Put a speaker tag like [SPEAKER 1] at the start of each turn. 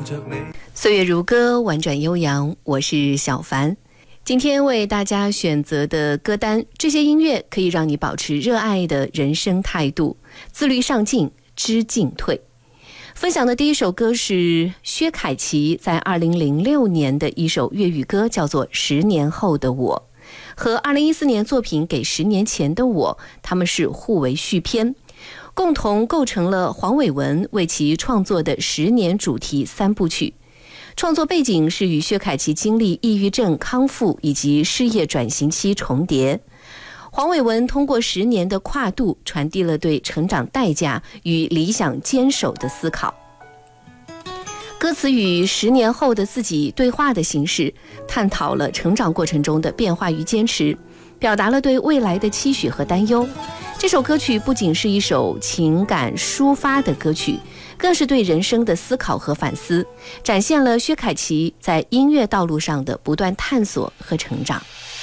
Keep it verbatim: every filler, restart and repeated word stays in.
[SPEAKER 1] 岁月如歌，婉转悠扬，我是小凡。今天为大家选择的歌单，这些音乐可以让你保持热爱的人生态度，自律上进，知进退。分享的第一首歌是薛凯琪在二零零六年的一首粤语歌，叫做《十年后的我》，和二零一四年作品《给十年前的我》，他们是互为续篇，共同构成了黄伟文为其创作的十年主题三部曲。创作背景是与薛凯琪经历抑郁症康复以及事业转型期重叠。黄伟文通过十年的跨度，传递了对成长代价与理想坚守的思考。歌词与十年后的自己对话的形式，探讨了成长过程中的变化与坚持，表达了对未来的期许和担忧。这首歌曲不仅是一首情感抒发的歌曲，更是对人生的思考和反思，展现了薛凯琪在音乐道路上的不断探索和成长。